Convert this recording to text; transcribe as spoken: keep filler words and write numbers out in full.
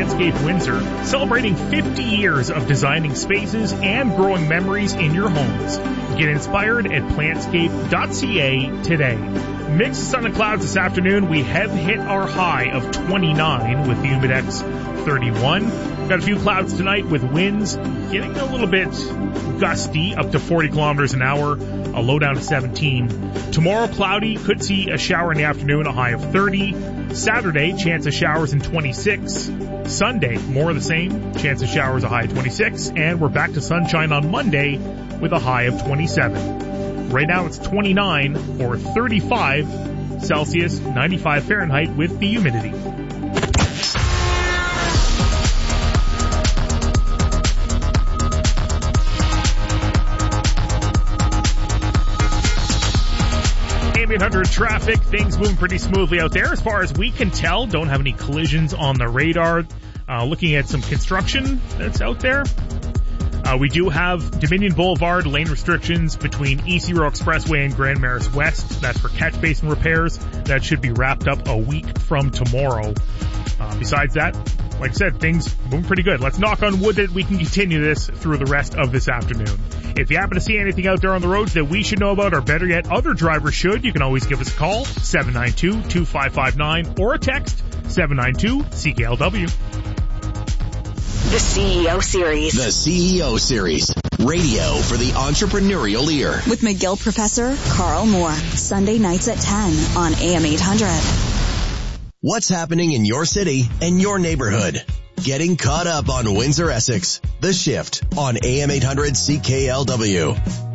Landscape Windsor, celebrating fifty years of designing spaces and growing memories in your homes. Get inspired at plantscape dot c a today. Mixed sun and clouds this afternoon. We have hit our high of twenty-nine with the Humidex thirty-one. Got a few clouds tonight with winds getting a little bit gusty, up to forty kilometers an hour, a low down to seventeen. Tomorrow, cloudy, could see a shower in the afternoon, a high of thirty. Saturday, chance of showers in twenty-six. Sunday, more of the same, chance of showers, a high of twenty-six. And we're back to sunshine on Monday with a high of twenty-seven. Right now it's twenty-nine or thirty-five Celsius, ninety-five Fahrenheit with the humidity. eight hundred traffic, things moving pretty smoothly out there as far as we can tell. Don't have any collisions on the radar. Uh, looking at some construction that's out there. Uh, we do have Dominion Boulevard lane restrictions between E C Row Expressway and Grand Maris West. That's for catch basin repairs. That should be wrapped up a week from tomorrow. Uh, besides that, like I said, things moving pretty good. Let's knock on wood that we can continue this through the rest of this afternoon. If you happen to see anything out there on the roads that we should know about, or better yet, other drivers should, you can always give us a call, seven nine two, two five five nine, or a text, seven nine two C K L W. The C E O Series. The C E O Series. Radio for the entrepreneurial ear. With McGill Professor Carl Moore. Sunday nights at ten on A M eight hundred. What's happening in your city and your neighborhood? Getting caught up on Windsor Essex. The Shift on A M eight hundred C K L W.